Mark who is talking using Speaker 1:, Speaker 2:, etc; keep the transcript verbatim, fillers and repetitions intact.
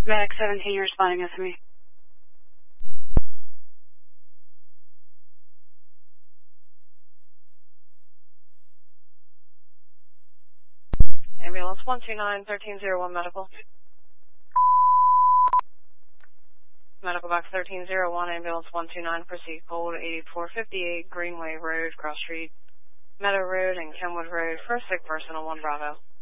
Speaker 1: Medic seventeen, you're responding to me.
Speaker 2: Ambulance one two nine, thirteen oh one medical. Medical box thirteen oh one, ambulance one two nine, proceed code eighty-four fifty-eight, Greenway Road, Cross Street, Meadow Road, and Kenwood Road, for a sick person on one Bravo.